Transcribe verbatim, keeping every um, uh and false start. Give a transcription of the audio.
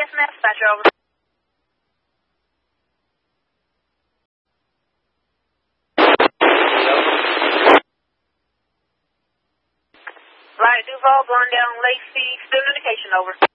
Yes, ma'am. Dispatcher, over. Light Duval, going down Lacey, still indication, over.